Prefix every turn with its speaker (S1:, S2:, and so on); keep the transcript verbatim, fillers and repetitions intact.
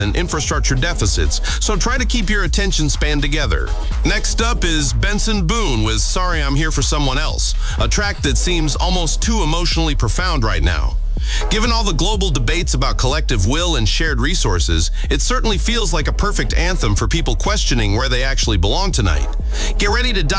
S1: and infrastructure deficits, so try to keep your attention span together. Next up is Benson Boone with Sorry I'm Here for Someone Else, a track that seems almost too emotionally profound right now. Given all the global debates about collective will and shared resources, it certainly feels like a perfect anthem for people questioning where they actually belong tonight. Get ready to dive